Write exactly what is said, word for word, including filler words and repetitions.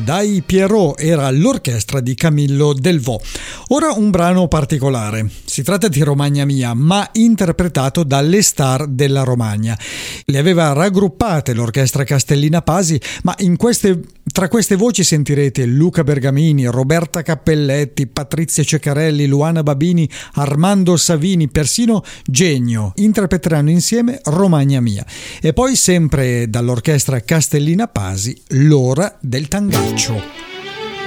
dai Pierrot, era l'orchestra di Camillo Delvaux. Ora un brano particolare, si tratta di Romagna Mia, ma interpretato dalle star della Romagna. Le aveva raggruppate l'orchestra Castellina Pasi, ma in queste, tra queste voci sentirete Luca Bergamini, Roberta Cappelletti, Patrizia Ceccarelli, Luana Babini, Armando Savini, persino Genio. Interpreteranno insieme Romagna Mia. E poi sempre dall'orchestra Castellina Pasi, L'ora del tangaccio.